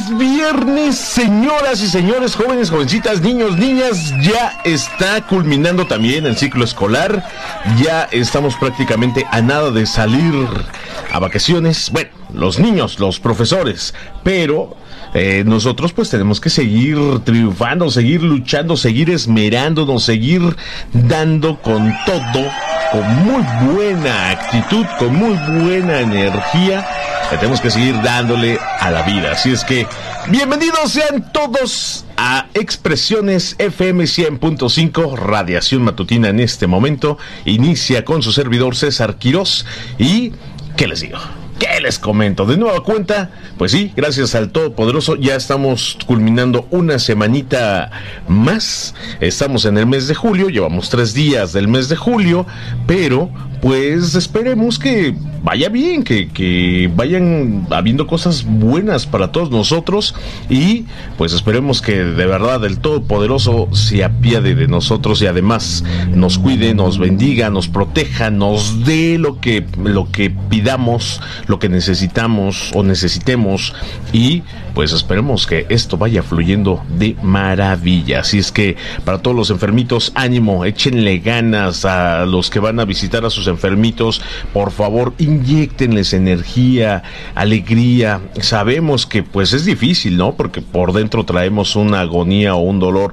es viernes, señoras y señores, jóvenes, jovencitas, niños, niñas. Ya está culminando también el ciclo escolar. Ya estamos prácticamente a nada de salir a vacaciones. Bueno, los niños, los profesores, pero nosotros pues tenemos que seguir triunfando, seguir luchando, seguir esmerándonos, seguir dando con todo, con muy buena actitud, con muy buena energía. Tenemos que seguir dándole a la vida. Así es que bienvenidos sean todos a Expresiones FM 100.5, radiación matutina en este momento. Inicia con su servidor César Quirós. Y ¿qué les digo? ¿Qué les comento? De nueva cuenta, pues sí, gracias al Todopoderoso ya estamos culminando una semanita más. Estamos en el mes de julio, llevamos 3 días del mes de julio, pero pues esperemos que vaya bien, que vayan habiendo cosas buenas para todos nosotros, y pues esperemos que de verdad el Todopoderoso se apiade de nosotros y además nos cuide, nos bendiga, nos proteja, nos dé lo que pidamos, lo que necesitamos o necesitemos, y pues esperemos que esto vaya fluyendo de maravilla. Así es que para todos los enfermitos, ánimo, échenle ganas. A los que van a visitar a sus enfermitos, por favor, inyéctenles energía, alegría. Sabemos que pues es difícil, ¿no? Porque por dentro traemos una agonía o un dolor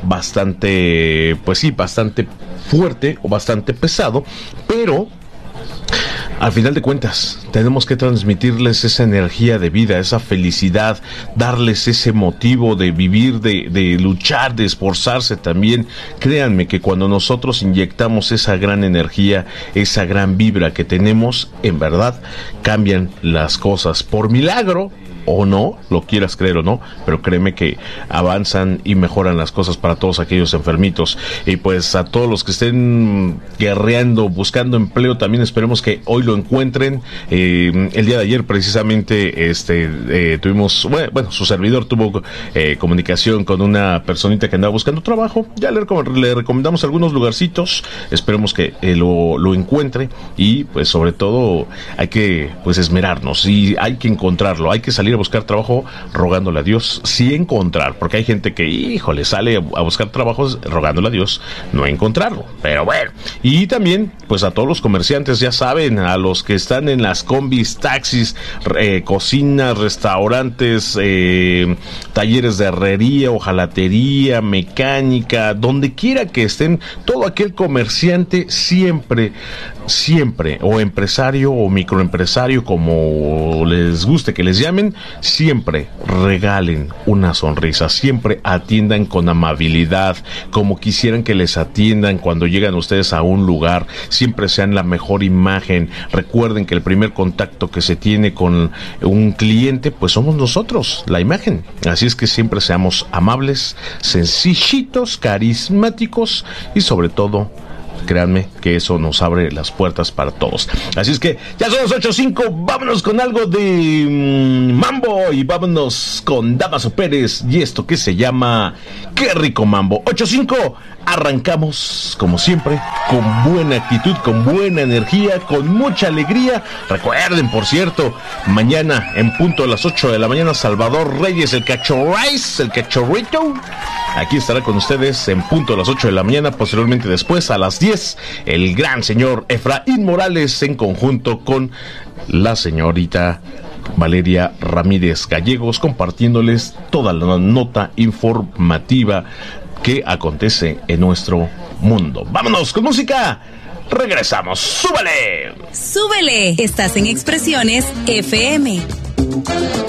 bastante, pues sí, bastante fuerte o bastante pesado, pero al final de cuentas, tenemos que transmitirles esa energía de vida, esa felicidad, darles ese motivo de vivir, de luchar, de esforzarse también. Créanme que cuando nosotros inyectamos esa gran energía, esa gran vibra que tenemos, en verdad, cambian las cosas. Por milagro o no, lo quieras creer o no, pero créeme que avanzan y mejoran las cosas para todos aquellos enfermitos. Y pues a todos los que estén guerreando, buscando empleo, también esperemos que hoy lo encuentren. El día de ayer precisamente tuvimos, bueno, su servidor tuvo comunicación con una personita que andaba buscando trabajo. Ya le recomendamos algunos lugarcitos, esperemos que lo encuentre, y pues sobre todo hay que pues esmerarnos y hay que encontrarlo, hay que salir a buscar trabajo rogándole a Dios, sí encontrar, porque hay gente que, híjole, sale a buscar trabajos rogándole a Dios no encontrarlo, pero bueno. Y también, pues a todos los comerciantes, ya saben, a los que están en las combis, taxis, cocinas, restaurantes, talleres de herrería, hojalatería, mecánica, donde quiera que estén, todo aquel comerciante siempre, o empresario o microempresario, como les guste que les llamen, siempre regalen una sonrisa, siempre atiendan con amabilidad, como quisieran que les atiendan cuando llegan ustedes a un lugar, siempre sean la mejor imagen. Recuerden que el primer contacto que se tiene con un cliente, pues somos nosotros, la imagen. Así es que siempre seamos amables, sencillitos, carismáticos, y sobre todo, créanme que eso nos abre las puertas para todos. Así es que ya son las 8:05, vámonos con algo de mambo y vámonos con Damaso Pérez y esto que se llama Qué Rico Mambo. 8:05, arrancamos como siempre con buena actitud, con buena energía, con mucha alegría. Recuerden, por cierto, mañana en punto a las 8 de la mañana, Salvador Reyes, el Cachorrice, el Cachorrito, aquí estará con ustedes en punto a las 8 de la mañana. Posteriormente, después a las 10, el gran señor Efraín Morales en conjunto con la señorita Valeria Ramírez Gallegos, compartiéndoles toda la nota informativa que acontece en nuestro mundo. ¡Vámonos con música! Regresamos. ¡Súbele! ¡Súbele! Estás en Expresiones FM.